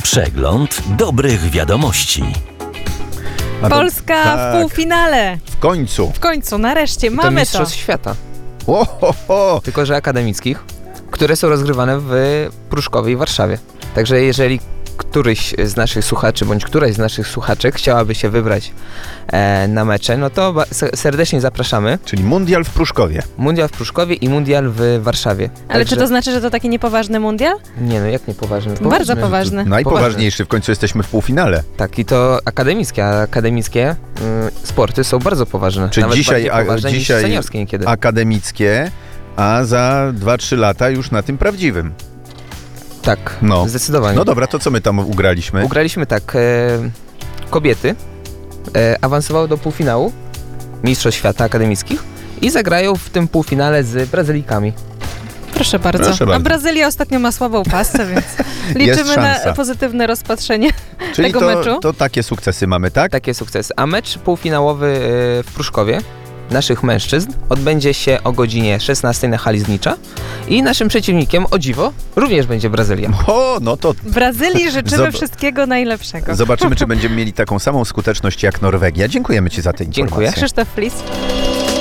Przegląd dobrych wiadomości. Polska w półfinale. W końcu, nareszcie mamy to. Mistrzostw świata. Ho. Tylko że akademickich, które są rozgrywane w Pruszkowie i Warszawie. Także jeżeli któryś z naszych słuchaczy, bądź któraś z naszych słuchaczek chciałaby się wybrać na mecze, no to serdecznie zapraszamy. Czyli mundial w Pruszkowie. Mundial w Pruszkowie i mundial w Warszawie. Ale czy to znaczy, że to taki niepoważny mundial? Nie, no jak niepoważny? Bardzo poważny. Najpoważniejszy, w końcu jesteśmy w półfinale. Tak, i to akademickie, a akademickie sporty są bardzo poważne. Czy nawet dzisiaj niż seniorskie niekiedy. Akademickie, a za 2-3 lata już na tym prawdziwym. Tak, No. zdecydowanie. No dobra, to co my tam ugraliśmy? Ugraliśmy tak, kobiety awansowały do półfinału Mistrzostw Świata Akademickich i zagrają w tym półfinale z Brazylijkami. Proszę bardzo. A Brazylia ostatnio ma słabą pasę, więc liczymy na pozytywne rozpatrzenie tego meczu. To takie sukcesy mamy, tak? Takie sukcesy. A mecz półfinałowy w Pruszkowie naszych mężczyzn odbędzie się o godzinie 16 na hali Znicza i naszym przeciwnikiem, o dziwo, również będzie Brazylia. No to... Brazylii życzymy wszystkiego najlepszego. Zobaczymy, czy będziemy mieli taką samą skuteczność jak Norwegia. Dziękujemy Ci za tę informację. Dziękuję. Krzysztof Flis.